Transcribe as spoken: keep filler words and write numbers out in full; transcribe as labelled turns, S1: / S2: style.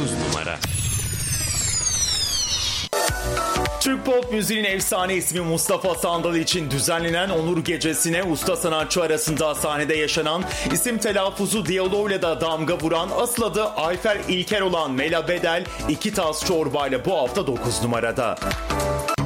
S1: dokuz numara.
S2: Türk pop müziğin efsane ismi Mustafa Sandal için düzenlenen Onur Gecesi'ne usta sanatçı arasında sahnede yaşanan isim telaffuzu diyaloğuyla da damga vuran, asıl adı Ayfer İlker olan Mela Bedel iki tas çorbayla bu hafta dokuz numarada.